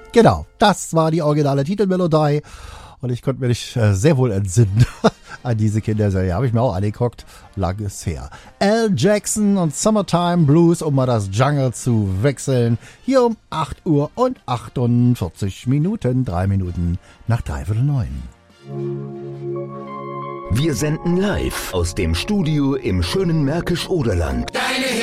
Genau, das war die originale Titelmelodie. Und ich konnte mir nicht sehr wohl entsinnen an diese Kinderserie. Habe ich mir auch angeguckt. Lang ist her. Al Jackson und Summertime Blues, um mal das Jungle zu wechseln. Hier um 8 Uhr und 48 Minuten. 3 Minuten nach 8:45. Wir senden live aus dem Studio im schönen Märkisch-Oderland.